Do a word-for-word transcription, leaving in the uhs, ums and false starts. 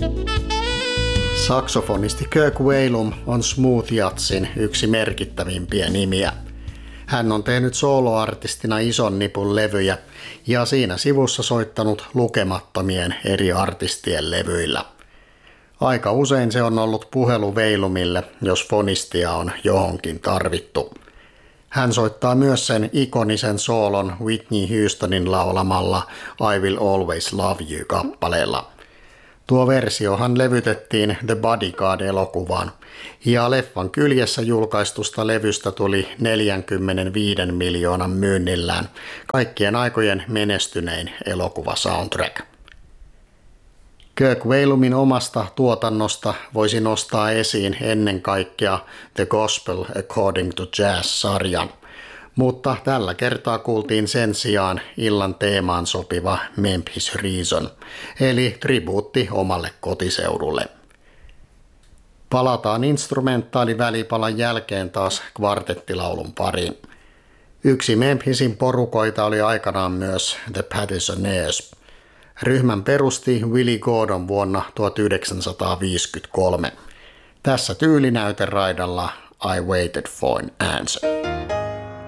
Saksofonisti Kirk Whalum on smooth jazzin yksi merkittävimpiä nimiä. Hän on tehnyt soloartistina ison nipun levyjä ja siinä sivussa soittanut lukemattomien eri artistien levyillä. Aika usein se on ollut puhelu Whalumille, jos fonistia on johonkin tarvittu. Hän soittaa myös sen ikonisen soolon Whitney Houstonin laulamalla I Will Always Love You-kappaleella. Tuo versiohan levytettiin The Bodyguard-elokuvaan, ja leffan kyljessä julkaistusta levystä tuli neljäkymmentäviisi miljoonan myynnillään kaikkien aikojen menestynein elokuva-soundtrack. Kirk Whalumin omasta tuotannosta voisi nostaa esiin ennen kaikkea The Gospel According to Jazz-sarjan, mutta tällä kertaa kuultiin sen sijaan illan teemaan sopiva Memphis Reason, eli tribuutti omalle kotiseudulle. Palataan instrumentaalivälipalan jälkeen taas kvartettilaulun pariin. Yksi Memphisin porukoita oli aikanaan myös The Pattisonaires. Ryhmän perusti Willie Gordon vuonna tuhatyhdeksänsataaviisikymmentäkolme. Tässä tyylinäyteraidalla I Waited for an Answer.